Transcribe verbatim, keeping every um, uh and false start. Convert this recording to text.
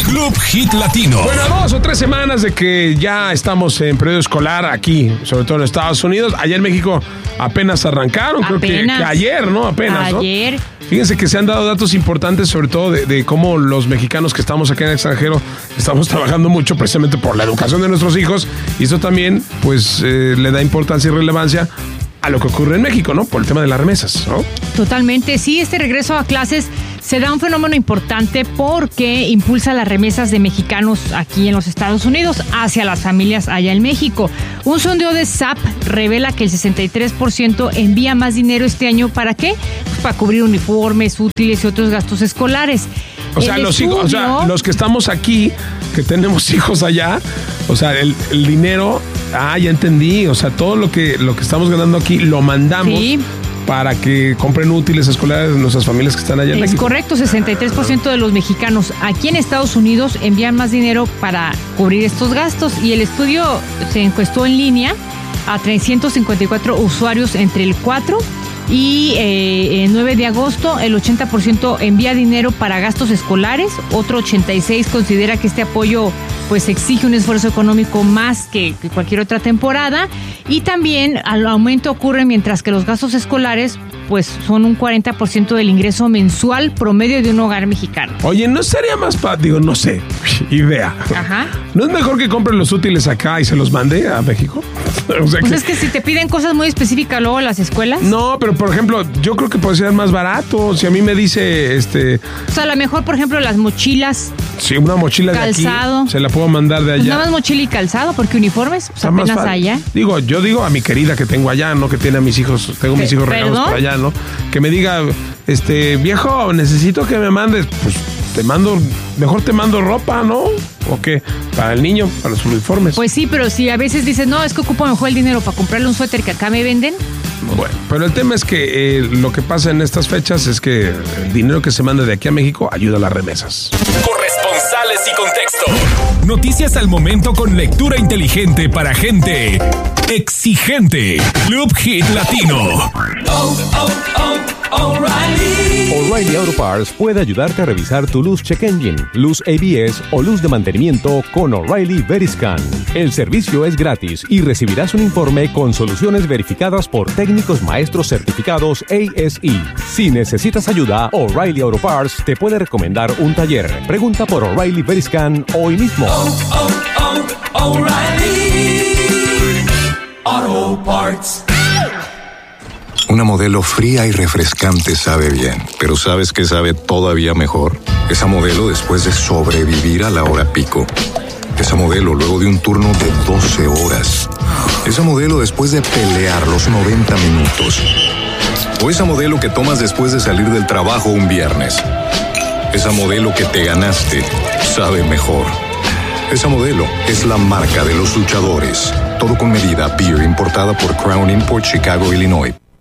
Club Hit Latino. Bueno, dos o tres semanas de que ya estamos en periodo escolar aquí, sobre todo en Estados Unidos. Allá en México apenas arrancaron, apenas. creo que, que ayer, ¿no? Apenas, ¿no? Ayer. Fíjense que se han dado datos importantes, sobre todo de, de cómo los mexicanos que estamos acá en el extranjero estamos trabajando mucho precisamente por la educación de nuestros hijos. Y eso también, pues, eh, le da importancia y relevancia a lo que ocurre en México, ¿no? Por el tema de las remesas, ¿no? Totalmente, sí, este regreso a clases se da un fenómeno importante porque impulsa las remesas de mexicanos aquí en los Estados Unidos hacia las familias allá en México. Un sondeo de S A P revela que el sesenta y tres por ciento envía más dinero este año. ¿Para qué? Pues para cubrir uniformes, útiles y otros gastos escolares. O sea, los hijos, o sea, los que estamos aquí, que tenemos hijos allá, o sea, el, el dinero, ah, ya entendí, o sea, todo lo que, lo que estamos ganando aquí lo mandamos. Sí. Para que compren útiles escolares de nuestras familias que están allá en Es México. correcto, sesenta y tres por ciento de los mexicanos aquí en Estados Unidos envían más dinero para cubrir estos gastos, y el estudio se encuestó en línea a trescientos cincuenta y cuatro usuarios entre el cuatro y eh, el nueve de agosto. El ochenta por ciento envía dinero para gastos escolares, otro ochenta y seis por ciento considera que este apoyo pues exige un esfuerzo económico más que, que cualquier otra temporada, y también el aumento ocurre mientras que los gastos escolares pues son un cuarenta por ciento del ingreso mensual promedio de un hogar mexicano. Oye, ¿no sería más para, digo, no sé, idea? Ajá. ¿No es mejor que compren los útiles acá y se los mande a México? O sea, pues que... es que si te piden cosas muy específicas luego las escuelas. No, pero por ejemplo, yo creo que puede ser más barato. Si a mí me dice, este... O sea, a lo mejor, por ejemplo, las mochilas. Sí, una mochila calzado. De aquí, se la puedo mandar de allá. Pues nada más mochila y calzado, porque uniformes, pues apenas allá. Digo, yo digo a mi querida que tengo allá, ¿no? Que tiene a mis hijos, tengo mis hijos regados por allá, ¿no? Que me diga, este, viejo, necesito que me mandes, pues te mando, mejor te mando ropa, ¿no? ¿O qué? Para el niño, para los uniformes. Pues sí, pero si a veces dices, no, es que ocupo mejor el dinero para comprarle un suéter que acá me venden. Bueno, pero el tema es que eh, lo que pasa en estas fechas es que el dinero que se manda de aquí a México ayuda a las remesas. Corresponsales y contexto. Noticias al momento con lectura inteligente para gente exigente. Club Hit Latino. Oh, oh, oh, O'Reilly. O'Reilly Auto Parts puede ayudarte a revisar tu luz check engine, luz A B S o luz de mantenimiento con O'Reilly Veriscan. El servicio es gratis y recibirás un informe con soluciones verificadas por técnicos maestros certificados A S E. Si necesitas ayuda, O'Reilly Auto Parts te puede recomendar un taller. Pregunta por O'Reilly Veriscan hoy mismo. Oh, oh, oh, O'Reilly Auto Parts. Una Modelo fría y refrescante sabe bien, pero ¿sabes qué sabe todavía mejor? Esa Modelo después de sobrevivir a la hora pico. Esa Modelo luego de un turno de doce horas. Esa Modelo después de pelear los noventa minutos. O esa Modelo que tomas después de salir del trabajo un viernes. Esa Modelo que te ganaste sabe mejor. Esa Modelo es la marca de los luchadores. Todo con medida. Beer importada por Crown Imports, Chicago, Illinois.